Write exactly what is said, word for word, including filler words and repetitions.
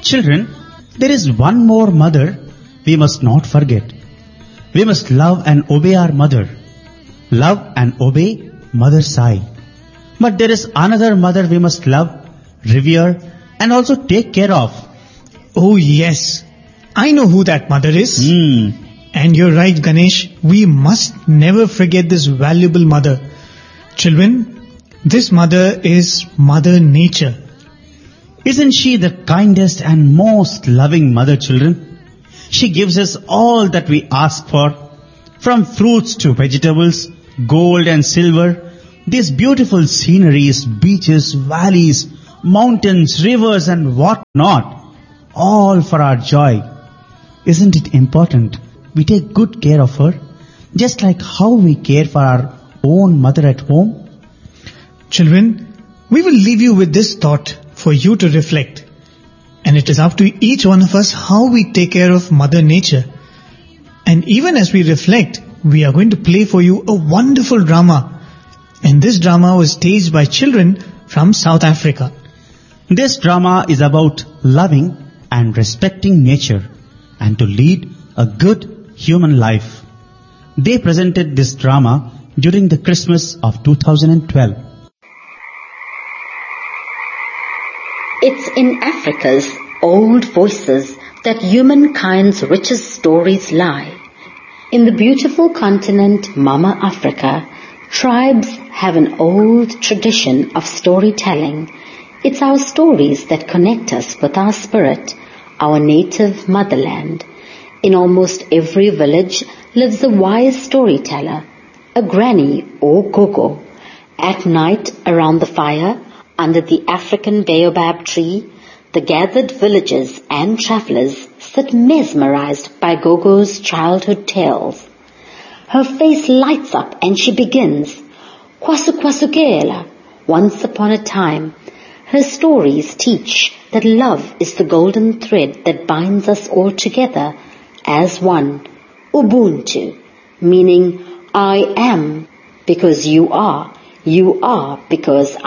Children, there is one more mother we must not forget. We must love and obey our mother. Love and obey Mother Sai. But there is another mother we must love, revere, and also take care of. Oh yes, I know who that mother is. Hmm. And you're right, Ganesh, we must never forget this valuable mother. Children, this mother is Mother Nature. Isn't she the kindest and most loving mother, children? She gives us all that we ask for, from fruits to vegetables, gold and silver, these beautiful sceneries, beaches, valleys, mountains, rivers and what not, all for our joy. Isn't it important we take good care of her, just like how we care for our own mother at home? Children, we will leave you with this thought for you to reflect. And it is up to each one of us how we take care of Mother Nature. And even as we reflect, we are going to play for you a wonderful drama. And this drama was staged by children from South Africa. This drama is about loving and respecting nature and to lead a good human life. They presented this drama during the Christmas of two thousand twelve. It's in Africa's old voices that humankind's richest stories lie. In the beautiful continent Mama Africa, tribes have an old tradition of storytelling. It's our stories that connect us with our spirit, our native motherland. In almost every village lives a wise storyteller, a granny or gogo. At night around the fire, under the African baobab tree, the gathered villagers and travelers sit mesmerized by Gogo's childhood tales. Her face lights up and she begins, Kwasu Kwasukela, once upon a time. Her stories teach that love is the golden thread that binds us all together as one. Ubuntu, meaning I am because you are. You are because